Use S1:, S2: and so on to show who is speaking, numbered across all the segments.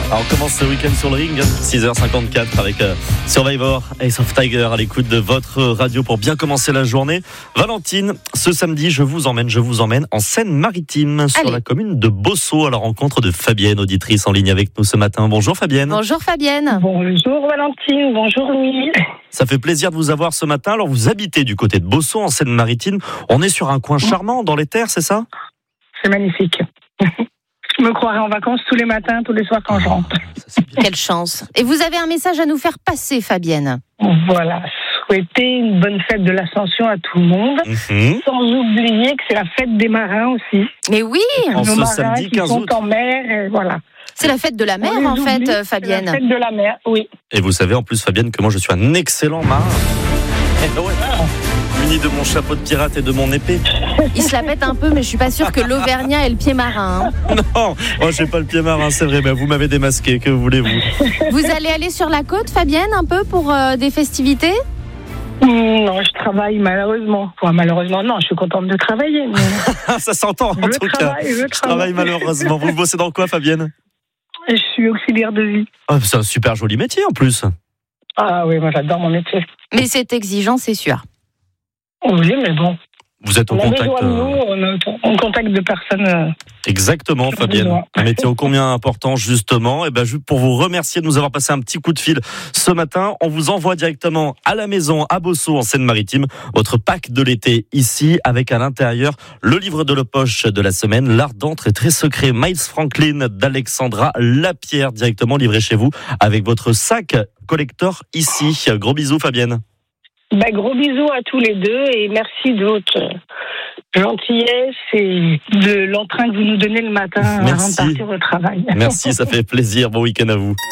S1: Alors on commence ce week-end sur le ring, 6h54 avec Survivor, Ace of Tiger à l'écoute de votre radio pour bien commencer la journée. Valentine, ce samedi, je vous emmène en Seine-Maritime sur la commune de Bossau à la rencontre de Fabienne, auditrice en ligne avec nous ce matin. Bonjour Fabienne.
S2: Bonjour Fabienne.
S3: Bonjour Valentine, bonjour Louis.
S1: Ça fait plaisir de vous avoir ce matin. Alors vous habitez du côté de Bossau en Seine-Maritime. On est sur un coin charmant dans les terres, c'est ça ?
S3: C'est magnifique. Je me croirais en vacances tous les matins, tous les soirs quand je rentre.
S2: Quelle chance. Et vous avez un message à nous faire passer, Fabienne.
S3: Voilà, souhaiter une bonne fête de l'Ascension à tout le monde, sans oublier que c'est la fête des marins aussi.
S2: Mais oui,
S1: en ce
S3: marins
S1: samedi
S3: qui
S1: 15
S3: sont
S1: août.
S3: en mer, et voilà.
S2: C'est la fête de la mer en fait, Fabienne.
S3: C'est la fête de la mer, oui.
S1: Et vous savez en plus Fabienne que moi je suis un excellent marin. Muni de mon chapeau de pirate et de mon épée.
S2: Il se la pète un peu, mais je suis pas sûre que l'Auvergnat ait le pied marin.
S1: Non, j'ai pas le pied marin, c'est vrai, mais vous m'avez démasqué, que voulez-vous ?
S2: Vous allez aller sur la côte, Fabienne, un peu pour des festivités ?
S3: Non, je travaille malheureusement. Enfin, malheureusement, non, je suis contente de travailler. Mais...
S1: Ça s'entend en tout cas. Je travaille malheureusement. Vous bossez dans quoi, Fabienne ?
S3: Je suis auxiliaire de vie.
S1: Oh, c'est un super joli métier en plus.
S3: Ah oui, moi j'adore mon métier.
S2: Mais c'est exigeant, c'est sûr.
S3: Oui, mais bon.
S1: Vous êtes au
S3: On a
S1: contact.
S3: besoin de nous, on contacte de personnes.
S1: Exactement, Fabienne. Un métier ô combien important, justement. Et juste pour vous remercier de nous avoir passé un petit coup de fil ce matin, on vous envoie directement à la maison, à Bossau, en Seine-Maritime, votre pack de l'été ici, avec à l'intérieur le livre de la poche de la semaine, L'art d'entre et très secret, Miles Franklin d'Alexandra Lapierre, directement livré chez vous, avec votre sac collector ici. Gros bisous, Fabienne.
S3: Gros bisous à tous les deux et merci de votre gentillesse et de l'entrain que vous nous donnez le matin avant de partir au travail.
S1: Merci, ça fait plaisir. Bon week-end à vous.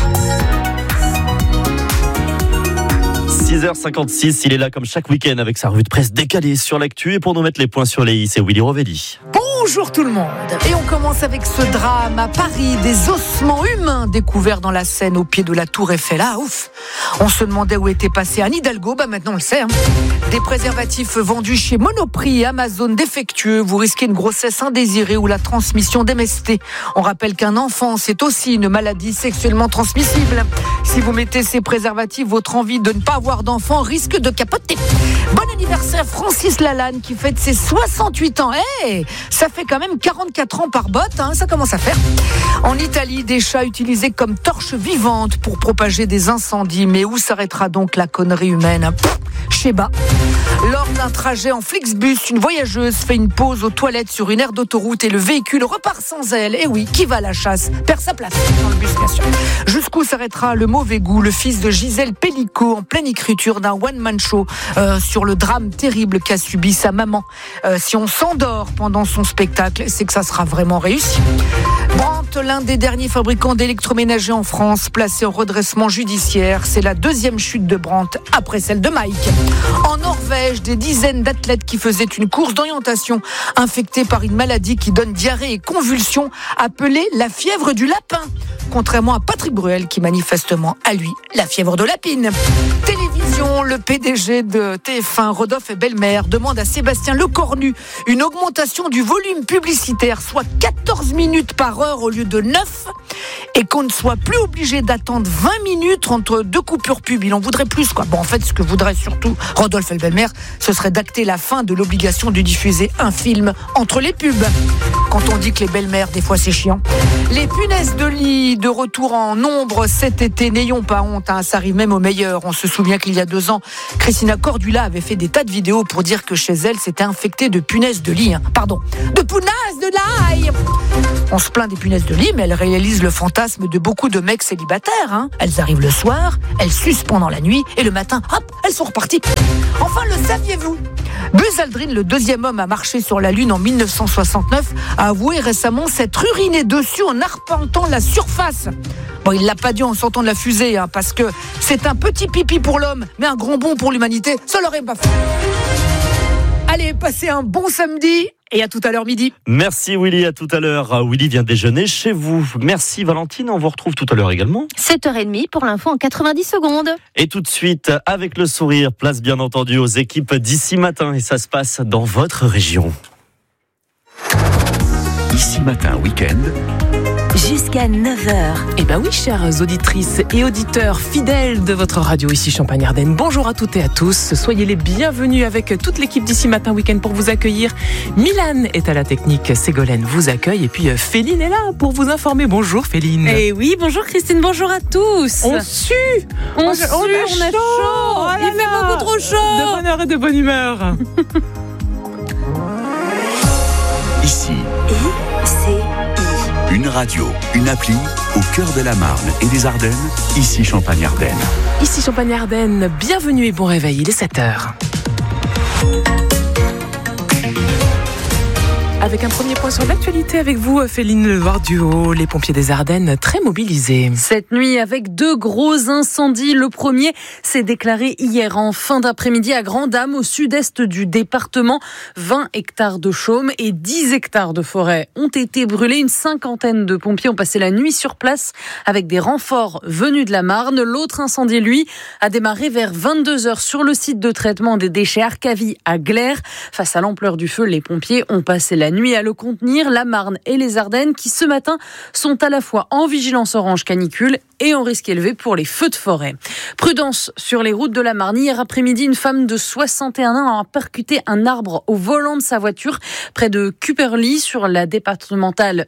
S1: 6h56, il est là comme chaque week-end avec sa revue de presse décalée sur l'actu et pour nous mettre les points sur les i, c'est Willy Rovelli.
S4: Bonjour tout le monde. Et on commence avec ce drame à Paris, des ossements humains découverts dans la Seine au pied de la Tour Eiffel. Ah ouf. On se demandait où était passé Anne Hidalgo, maintenant on le sait. Des préservatifs vendus chez Monoprix et Amazon défectueux, vous risquez une grossesse indésirée ou la transmission d'MST. On rappelle qu'un enfant, c'est aussi une maladie sexuellement transmissible. Si vous mettez ces préservatifs, votre envie de ne pas avoir d'enfant risque de capoter. Bon anniversaire Francis Lalanne qui fête ses 68 ans. Ça fait quand même 44 ans par botte, ça commence à faire. En Italie, des chats utilisés comme torches vivantes pour propager des incendies. Mais où s'arrêtera donc la connerie humaine ? Sheba. Lors d'un trajet en Flixbus, une voyageuse fait une pause aux toilettes sur une aire d'autoroute et le véhicule repart sans elle. Et oui, qui va à la chasse perd sa place dans le bus, bien sûr. Jusqu'où s'arrêtera le mauvais goût ? Le fils de Gisèle Pellicot, en pleine écriture d'un one-man show sur le drame terrible qu'a subi sa maman. Si on s'endort pendant son spectacle, c'est que ça sera vraiment réussi. Brandt, l'un des derniers fabricants d'électroménager en France, placé en redressement judiciaire. C'est la deuxième chute de Brandt après celle de Mike. En Norvège, des dizaines d'athlètes qui faisaient une course d'orientation infectés par une maladie qui donne diarrhée et convulsions, appelée la fièvre du lapin. Contrairement à Patrick Bruel qui manifestement a lui la fièvre de lapine. Télévision, le PDG de TF1, Rodolphe Belmer, demande à Sébastien Lecornu une augmentation du volume publicitaire, soit 14 minutes par heure au lieu de 9, et qu'on ne soit plus obligé d'attendre 20 minutes entre deux coupures pub. Il en voudrait plus, quoi. En fait, ce que voudrait surtout Rodolphe Belmer, ce serait d'acter la fin de l'obligation de diffuser un film entre les pubs. Quand on dit que les belles-mères, des fois, c'est chiant. Les punaises de lit de retour en nombre cet été, n'ayons pas honte, ça arrive même aux meilleurs. On se souvient qu'il y a 2 ans, Christina Cordula avait fait des tas de vidéos pour dire que chez elle, c'était infecté de punaises de lit. De punaises de l'ail. On se plaint des punaises de lit, mais elles réalisent le fantasme de beaucoup de mecs célibataires. Elles arrivent le soir, elles sucent pendant la nuit, et le matin, hop, elles sont reparties. Enfin, le saviez-vous ? Buzz Aldrin, le 2e homme à marcher sur la Lune en 1969, a avoué récemment s'être uriné dessus en arpentant la surface. Il l'a pas dit en sortant de la fusée, parce que c'est un petit pipi pour l'homme, mais un grand bond pour l'humanité, ça l'aurait pas fait. Allez, passez un bon samedi et à tout à l'heure midi.
S1: Merci Willy, à tout à l'heure. Willy vient déjeuner chez vous. Merci Valentine, on vous retrouve tout à l'heure également.
S2: 7h30 pour l'info en 90 secondes.
S1: Et tout de suite, avec le sourire, place bien entendu aux équipes d'ici matin. Et ça se passe dans votre région.
S5: Ici matin, week-end. Jusqu'à 9h.
S6: Eh ben oui, chères auditrices et auditeurs fidèles de votre radio ici Champagne-Ardenne. Bonjour à toutes et à tous. Soyez les bienvenus avec toute l'équipe d'ici Matin Week-end pour vous accueillir. Milan est à la technique, Ségolène vous accueille et puis Féline est là pour vous informer. Bonjour Féline.
S2: Eh oui, bonjour Christine, bonjour à tous.
S6: On sue.
S2: On a chaud.
S6: Oh
S2: Il fait beaucoup trop chaud.
S6: De bonne heure et de bonne humeur.
S7: Ici, une radio, une appli au cœur de la Marne et des Ardennes, ici Champagne-Ardenne.
S6: Ici Champagne-Ardenne, bienvenue et bon réveil, il est 7h. Avec un premier point sur l'actualité avec vous, Féline Leloir-Duhaut, les pompiers des Ardennes très mobilisés.
S8: Cette nuit, avec 2 gros incendies. Le premier s'est déclaré hier en fin d'après-midi à Grand'Âme, au sud-est du département. 20 hectares de chaume et 10 hectares de forêt ont été brûlés. Une 50aine de pompiers ont passé la nuit sur place avec des renforts venus de la Marne. L'autre incendie, lui, a démarré vers 22h sur le site de traitement des déchets Arcavie à Glères. Face à l'ampleur du feu, les pompiers ont passé la nuit à le contenir. La Marne et les Ardennes qui ce matin sont à la fois en vigilance orange canicule et en risque élevé pour les feux de forêt. Prudence sur les routes de la Marne. Hier après-midi, une femme de 61 ans a percuté un arbre au volant de sa voiture près de Cupperley sur la départementale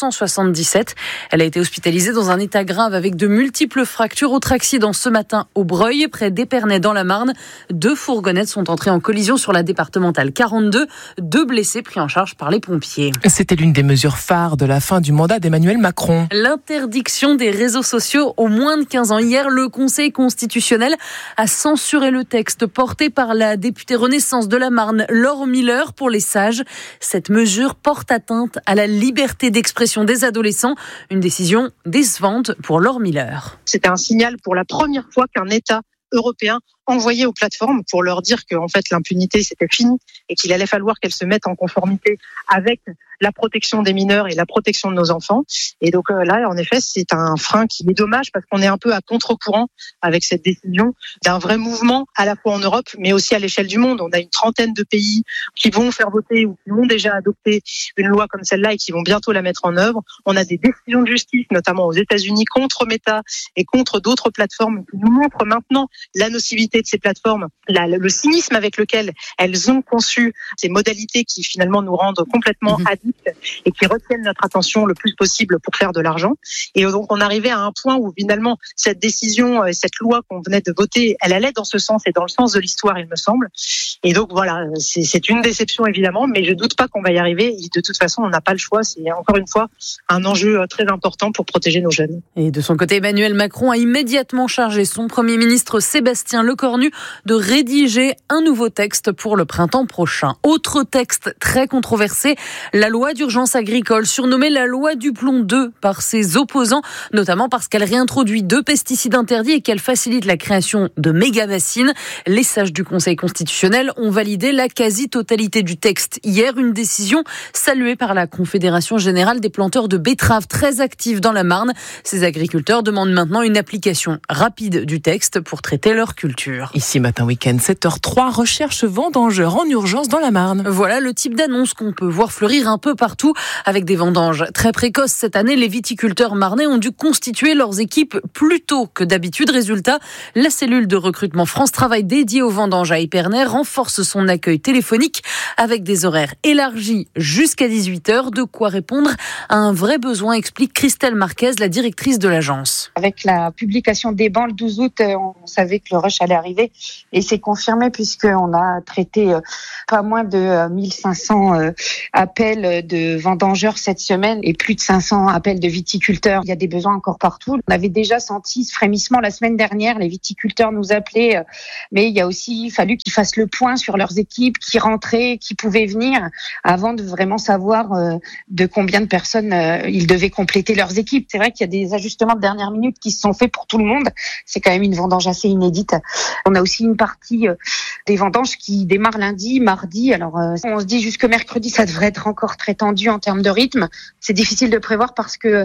S8: 977. Elle a été hospitalisée dans un état grave avec de multiples fractures. Autre accident ce matin au Breuil, près d'Épernay dans la Marne. 2 fourgonnettes sont entrées en collision sur la départementale 42. 2 blessés pris en charge par les pompiers.
S6: C'était l'une des mesures phares de la fin du mandat d'Emmanuel Macron.
S8: L'interdiction des réseaux sociaux aux moins de 15 ans. Hier, le Conseil constitutionnel a censuré le texte porté par la députée Renaissance de la Marne, Laure Miller, pour les sages. Cette mesure porte atteinte à la liberté d'expression des adolescents. Une décision décevante pour Laure Miller.
S9: C'était un signal pour la première fois qu'un État européen envoyé aux plateformes pour leur dire que en fait l'impunité c'était fini et qu'il allait falloir qu'elles se mettent en conformité avec la protection des mineurs et la protection de nos enfants. Et donc là, en effet, c'est un frein qui est dommage parce qu'on est un peu à contre-courant avec cette décision d'un vrai mouvement à la fois en Europe mais aussi à l'échelle du monde. On a une 30aine de pays qui vont faire voter ou qui ont déjà adopté une loi comme celle-là et qui vont bientôt la mettre en œuvre. On a des décisions de justice, notamment aux États-Unis, contre Meta et contre d'autres plateformes qui nous montrent maintenant la nocivité de ces plateformes, le cynisme avec lequel elles ont conçu ces modalités qui finalement nous rendent complètement addicts et qui retiennent notre attention le plus possible pour faire de l'argent. Et donc on arrivait à un point où finalement cette décision, cette loi qu'on venait de voter, elle allait dans ce sens et dans le sens de l'histoire, il me semble. Et donc voilà, c'est une déception évidemment, mais je doute pas qu'on va y arriver. Et de toute façon, on n'a pas le choix. C'est encore une fois un enjeu très important pour protéger nos jeunes.
S8: Et de son côté, Emmanuel Macron a immédiatement chargé son Premier ministre Sébastien Lecornu de rédiger un nouveau texte pour le printemps prochain. Autre texte très controversé, la loi d'urgence agricole, surnommée la loi du plomb 2 par ses opposants, notamment parce qu'elle réintroduit 2 pesticides interdits et qu'elle facilite la création de méga-bassines. Les sages du Conseil constitutionnel ont validé la quasi-totalité du texte. Hier, une décision saluée par la Confédération générale des planteurs de betteraves, très active dans la Marne. Ces agriculteurs demandent maintenant une application rapide du texte pour traiter leur culture.
S6: Ici Matin Week-end, 7h03, recherche vendangeurs en urgence dans la Marne.
S8: Voilà le type d'annonce qu'on peut voir fleurir un peu partout avec des vendanges très précoces. Cette année, les viticulteurs marnais ont dû constituer leurs équipes plus tôt que d'habitude. Résultat, la cellule de recrutement France Travail dédiée aux vendanges à Épernay renforce son accueil téléphonique avec des horaires élargis jusqu'à 18h. De quoi répondre à un vrai besoin, explique Christelle Marquez, la directrice de l'agence.
S10: Avec la publication des bancs le 12 août, on savait que le rush allait arriver et c'est confirmé puisqu'on a traité pas moins de 1500 appels de vendangeurs cette semaine et plus de 500 appels de viticulteurs. Il y a des besoins encore partout. On avait déjà senti ce frémissement la semaine dernière. Les viticulteurs nous appelaient, mais il a aussi fallu qu'ils fassent le point sur leurs équipes, qui rentraient, qui pouvaient venir, avant de vraiment savoir de combien de personnes ils devaient compléter leurs équipes. C'est vrai qu'il y a des ajustements de dernière minute qui se sont faits pour tout le monde. C'est quand même une vendange assez inédite. On a aussi une partie des vendanges qui démarrent lundi, mardi. Alors on se dit jusque mercredi, ça devrait être encore très tendu en termes de rythme. C'est difficile de prévoir parce que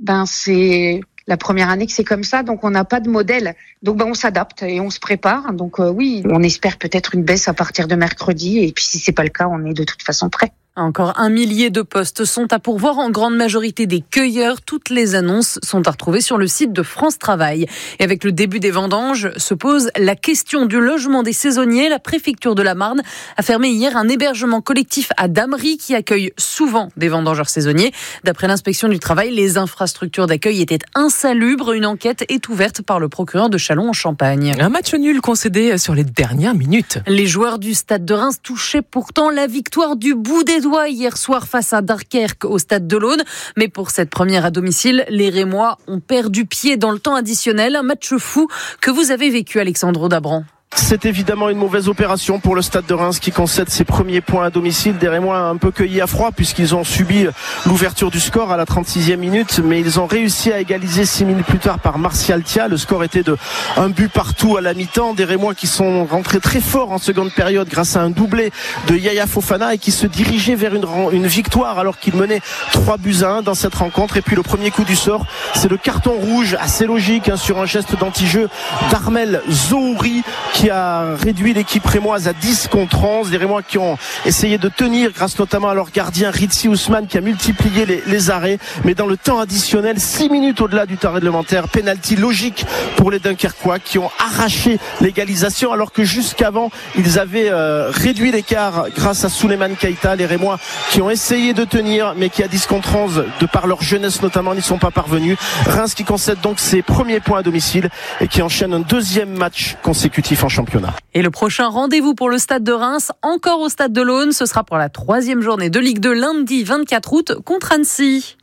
S10: c'est la première année que c'est comme ça, donc on n'a pas de modèle. Donc on s'adapte et on se prépare. Donc oui, on espère peut-être une baisse à partir de mercredi et puis si c'est pas le cas, on est de toute façon prêt.
S8: Encore 1 millier de postes sont à pourvoir, en grande majorité des cueilleurs. Toutes les annonces sont à retrouver sur le site de France Travail. Et avec le début des vendanges, se pose la question du logement des saisonniers. La préfecture de la Marne a fermé hier un hébergement collectif à Damery qui accueille souvent des vendangeurs saisonniers. D'après l'inspection du travail, les infrastructures d'accueil étaient insalubres. Une enquête est ouverte par le procureur de Châlons en Champagne.
S6: Un match nul concédé sur les dernières minutes.
S8: Les joueurs du Stade de Reims touchaient pourtant la victoire du bout des doigts hier soir face à Dunkerque au Stade de l'Aude. Mais pour cette première à domicile, les Rémois ont perdu pied dans le temps additionnel. Un match fou que vous avez vécu, Alexandre Dabran.
S5: C'est évidemment une mauvaise opération pour le Stade de Reims qui concède ses premiers points à domicile. Des Rémois un peu cueillis à froid puisqu'ils ont subi l'ouverture du score à la 36e minute, mais ils ont réussi à égaliser 6 minutes plus tard par Martial Thia. Le score était de 1 but partout à la mi-temps. Des Rémois qui sont rentrés très fort en seconde période grâce à un doublé de Yaya Fofana et qui se dirigeaient vers une victoire alors qu'ils menaient 3-1 dans cette rencontre. Et puis le premier coup du sort, c'est le carton rouge assez logique sur un geste d'anti-jeu d'Armel Zouri qui a réduit l'équipe rémoise à 10 contre 11. Les Rémois qui ont essayé de tenir grâce notamment à leur gardien Ritsi Ousmane qui a multiplié les arrêts. Mais dans le temps additionnel, 6 minutes au-delà du temps réglementaire, pénalty logique pour les Dunkerquois qui ont arraché l'égalisation alors que jusqu'avant ils avaient réduit l'écart grâce à Souleymane Keita. Les Rémois qui ont essayé de tenir mais qui à 10 contre 11 de par leur jeunesse notamment n'y sont pas parvenus. Reims qui concède donc ses premiers points à domicile et qui enchaîne un deuxième match consécutif en championnat.
S8: Et le prochain rendez-vous pour le Stade de Reims, encore au Stade de l'Aune, ce sera pour la 3e journée de Ligue 2 lundi 24 août contre Annecy.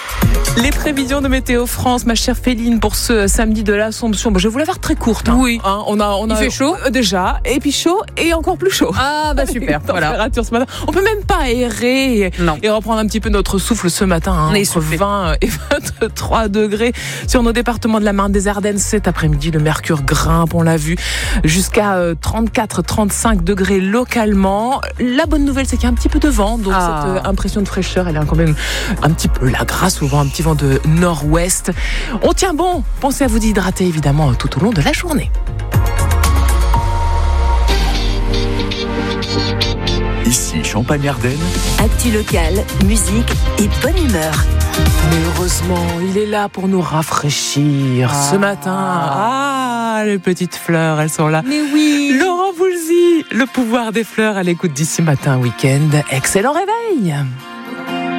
S6: Les prévisions de Météo France, ma chère Féline, pour ce samedi de l'Assomption. Bon, je vais vous la faire très courte.
S8: Oui.
S6: Il
S8: fait chaud
S6: déjà, et puis chaud, et encore plus chaud.
S8: Ah bah super. Voilà.
S6: Ce matin. On peut même pas errer et reprendre un petit peu notre souffle ce matin. Entre 20 et 23 degrés sur nos départements de la Marne, des Ardennes. Cet après-midi, le mercure grimpe, on l'a vu, jusqu'à 34-35 degrés localement. La bonne nouvelle, c'est qu'il y a un petit peu de vent, donc cette impression de fraîcheur, elle est quand même un petit peu là, grâce au vent, un petit vent de nord-ouest. On tient bon. Pensez à vous hydrater évidemment tout au long de la journée.
S7: Ici Champagne-Ardenne.
S11: Actu locale, musique et bonne humeur.
S6: Mais heureusement, il est là pour nous rafraîchir ce matin. Les petites fleurs, elles sont là.
S8: Mais oui.
S6: Laurent Voulzy, le pouvoir des fleurs à l'écoute d'ici matin week-end. Excellent réveil.